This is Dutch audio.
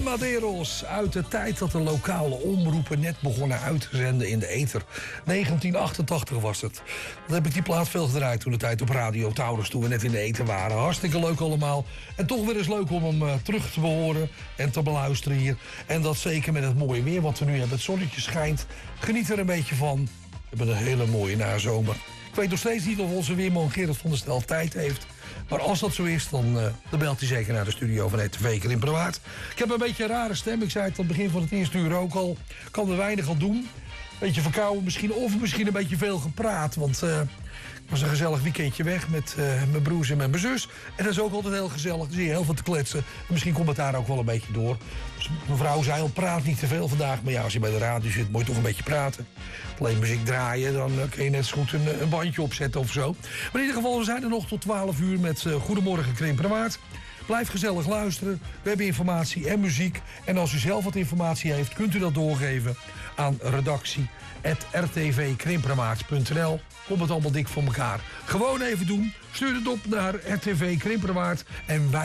Maderos, uit de tijd dat de lokale omroepen net begonnen uit te zenden in de ether. 1988 was het. Dan heb ik die plaat veel gedraaid toen de tijd op Radio Taurus, toen we net in de ether waren. Hartstikke leuk allemaal. En toch weer eens leuk om hem terug te behoren en te beluisteren hier. En dat zeker met het mooie weer wat we nu hebben. Het zonnetje schijnt. Geniet er een beetje van. We hebben een hele mooie nazomer. Ik weet nog steeds niet of onze weerman Gerard van der Stel tijd heeft. Maar als dat zo is, dan belt hij zeker naar de studio van RTV Krimpenerwaard. Ik heb een beetje een rare stem. Ik zei het aan het begin van het eerste uur ook al. Ik kan er weinig aan doen. Beetje verkouden misschien, of misschien een beetje veel gepraat. Want ik was een gezellig weekendje weg met mijn broers en met mijn zus. En dat is ook altijd heel gezellig. Dan zie je heel veel te kletsen. En misschien komt het daar ook wel een beetje door. Dus mevrouw zei al, praat niet te veel vandaag. Maar ja, als je bij de radio zit, moet je toch een beetje praten. Alleen muziek draaien, dan kun je net zo goed een bandje opzetten of zo. Maar in ieder geval, we zijn er nog tot 12 uur met Goedemorgen Krimpenerwaard. Blijf gezellig luisteren. We hebben informatie en muziek. En als u zelf wat informatie heeft, kunt u dat doorgeven aan redactie@rtvkrimpenerwaard.nl. Komt het allemaal dik voor elkaar. Gewoon even doen. Stuur het op naar RTV Krimpenerwaard. En wij